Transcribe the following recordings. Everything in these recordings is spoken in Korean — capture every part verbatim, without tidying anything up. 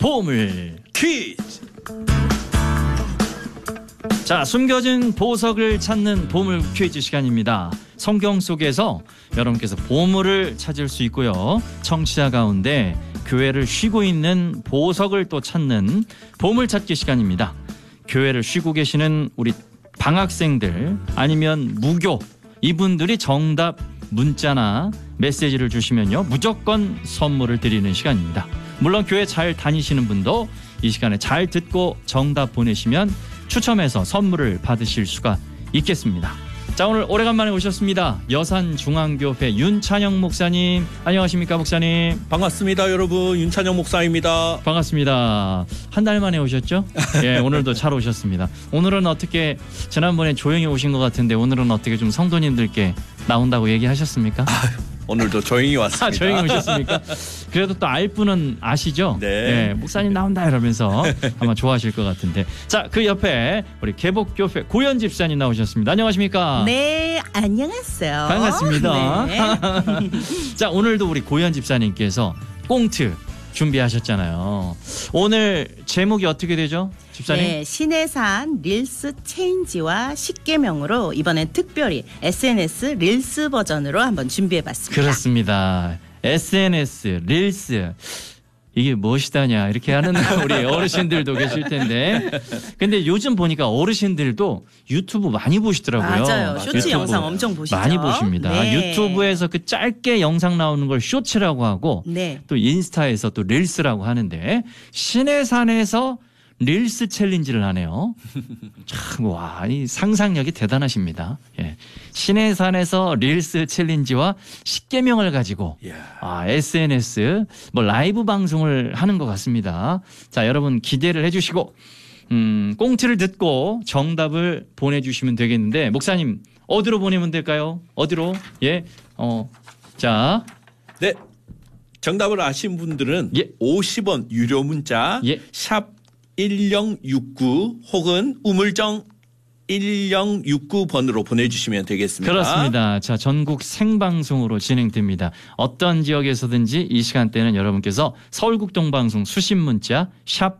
보물 퀴즈. 자, 숨겨진 보석을 찾는 보물 퀴즈 시간입니다. 성경 속에서 여러분께서 보물을 찾을 수 있고요. 청취자 가운데 교회를 쉬고 있는 보석을 또 찾는 보물 찾기 시간입니다. 교회를 쉬고 계시는 우리 방학생들 아니면 무교 이분들이 정답 문자나 메시지를 주시면요 무조건 선물을 드리는 시간입니다. 물론 교회 잘 다니시는 분도 이 시간에 잘 듣고 정답 보내시면 추첨해서 선물을 받으실 수가 있겠습니다. 자, 오늘 오래간만에 오셨습니다. 여산중앙교회 윤찬영 목사님. 안녕하십니까, 목사님? 반갑습니다, 여러분. 윤찬영 목사입니다. 반갑습니다. 한 달 만에 오셨죠? 예, 오늘도 잘 오셨습니다. 오늘은 어떻게, 지난번에 조용히 오신 것 같은데 오늘은 어떻게 좀 성도님들께 나온다고 얘기하셨습니까? 아유, 오늘도 조용히 왔습니다. 아, 조용히 오셨습니까? 그래도 또 알 분은 아시죠? 네. 예, 목사님 나온다 이러면서 아마 좋아하실 것 같은데. 자, 그 옆에 우리 개복교회 고현 집사님 나오셨습니다. 안녕하십니까? 네, 안녕하세요. 반갑습니다. 네. 자, 오늘도 우리 고현 집사님께서 꽁트 준비하셨잖아요. 오늘 제목이 어떻게 되죠, 집사님? 네, 신해산 릴스 체인지와 십계명으로 이번엔 특별히 에스엔에스 릴스 버전으로 한번 준비해봤습니다. 그렇습니다. 에스엔에스 릴스 이게 무엇이다냐 이렇게 하는 우리 어르신들도 계실 텐데, 근데 요즘 보니까 어르신들도 유튜브 많이 보시더라고요. 맞아요. 쇼츠 유튜브 영상 엄청 보시죠. 많이 보십니다. 네. 유튜브에서 그 짧게 영상 나오는 걸 쇼츠라고 하고, 네. 또 인스타에서 또 릴스라고 하는데, 신해산에서 릴스 챌린지를 하네요. 참, 와, 이 상상력이 대단하십니다. 예. 신해산에서 릴스 챌린지와 십계명을 가지고 아, 에스엔에스 뭐 라이브 방송을 하는 것 같습니다. 자, 여러분 기대를 해주시고, 음, 꽁트를 듣고 정답을 보내주시면 되겠는데, 목사님 어디로 보내면 될까요? 어디로? 예, 어, 자, 네, 정답을 아신 분들은 예. 오십 원 유료 문자 예. 샵 일공육구 혹은 우물정 일공육구 번으로 보내주시면 되겠습니다. 그렇습니다. 자, 전국 생방송으로 진행됩니다. 어떤 지역에서든지 이 시간대는 여러분께서 서울국동방송 수신 문자 샵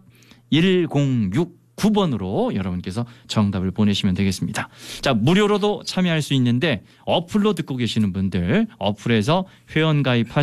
일공육구 번으로 여러분께서 정답을 보내시면 되겠습니다. 자, 무료로도 참여할 수 있는데 어플로 듣고 계시는 분들 어플에서 회원 가입하시